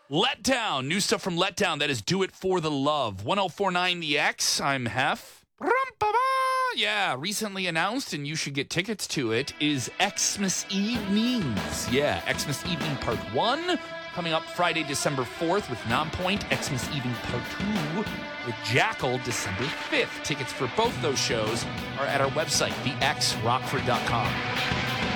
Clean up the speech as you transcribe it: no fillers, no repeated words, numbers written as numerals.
Letdown. New stuff from Letdown. That is Do It For The Love. 1049 The X. I'm Hef. Yeah, recently announced, and you should get tickets to it, is Xmas Evenings. Yeah, Xmas Evening Part 1, coming up Friday, December 4th with Nonpoint. Xmas Evening Part 2 with Jackal, December 5th. Tickets for both those shows are at our website, thexrockford.com.